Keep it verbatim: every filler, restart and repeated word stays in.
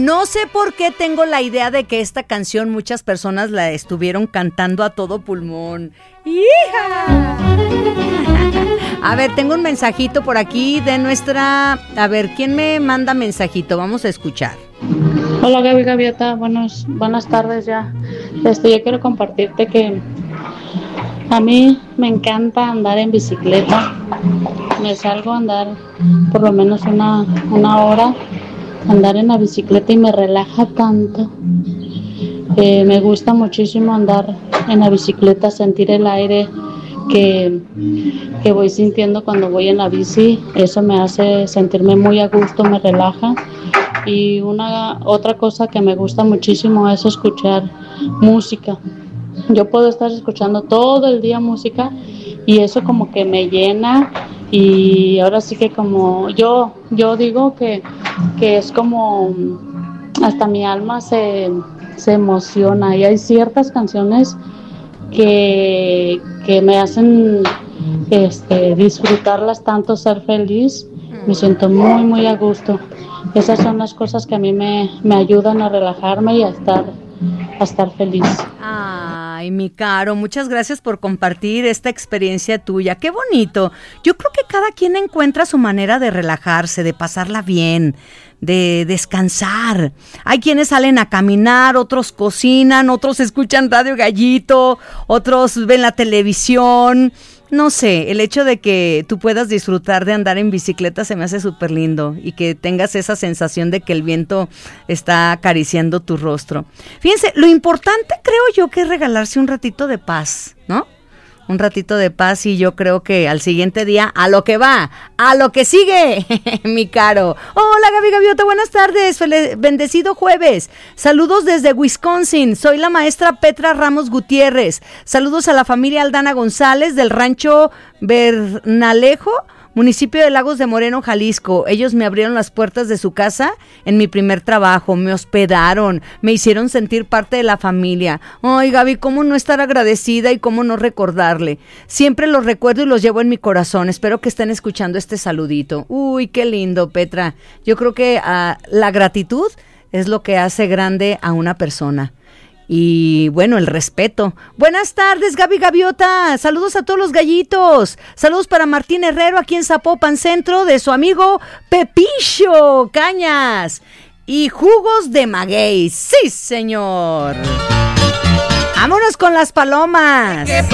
No sé por qué tengo la idea de que esta canción muchas personas la estuvieron cantando a todo pulmón. ¡Hija! A ver, tengo un mensajito por aquí de nuestra... A ver, ¿quién me manda mensajito? Vamos a escuchar. Hola Gaby Gaviota, buenos, buenas tardes ya. Este, yo quiero compartirte que a mí me encanta andar en bicicleta. Me salgo a andar por lo menos una, una hora, andar en la bicicleta y me relaja tanto. Eh, me gusta muchísimo andar en la bicicleta, sentir el aire que, que voy sintiendo cuando voy en la bici. Eso me hace sentirme muy a gusto, me relaja. Y una otra cosa que me gusta muchísimo es escuchar música. Yo puedo estar escuchando todo el día música y eso como que me llena, y ahora sí que como yo yo digo que, que es como hasta mi alma se, se emociona, y hay ciertas canciones que, que me hacen este, disfrutarlas tanto, ser feliz. Me siento muy muy a gusto. Esas son las cosas que a mí me, me ayudan a relajarme y a estar, a estar feliz. Ay, mi Caro, muchas gracias por compartir esta experiencia tuya. Qué bonito. Yo creo que cada quien encuentra su manera de relajarse, de pasarla bien, de descansar. Hay quienes salen a caminar, otros cocinan, otros escuchan Radio Gallito, otros ven la televisión. No sé, el hecho de que tú puedas disfrutar de andar en bicicleta se me hace súper lindo, y que tengas esa sensación de que el viento está acariciando tu rostro. Fíjense, lo importante creo yo que es regalarse un ratito de paz, ¿no? Un ratito de paz, y yo creo que al siguiente día, a lo que va, a lo que sigue, mi Caro. Hola Gaby Gaviota, buenas tardes, Fel- bendecido jueves. Saludos desde Wisconsin, soy la maestra Petra Ramos Gutiérrez. Saludos a la familia Aldana González del rancho Bernalejo, municipio de Lagos de Moreno, Jalisco. Ellos me abrieron las puertas de su casa en mi primer trabajo, me hospedaron, me hicieron sentir parte de la familia. Ay, Gaby, ¿cómo no estar agradecida y cómo no recordarle? Siempre los recuerdo y los llevo en mi corazón. Espero que estén escuchando este saludito. Uy, qué lindo, Petra. Yo creo que uh, la gratitud es lo que hace grande a una persona. Y bueno, el respeto. Buenas tardes, Gaby Gaviota. Saludos a todos los gallitos. Saludos para Martín Herrero aquí en Zapopan Centro, de su amigo Pepillo Cañas. Y jugos de maguey. Sí, señor. Vámonos con las palomas.